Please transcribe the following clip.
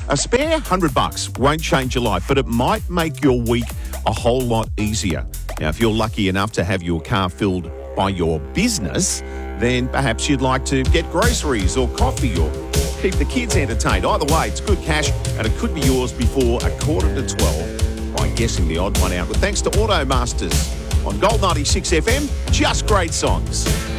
A spare $100 won't change your life, but it might make your week a whole lot easier. Now, if you're lucky enough to have your car filled by your business, then perhaps you'd like to get groceries or coffee or keep the kids entertained. Either way, it's good cash and it could be yours before 11:45 by guessing the odd one out. But thanks to Automasters on Gold 96 FM, just great songs.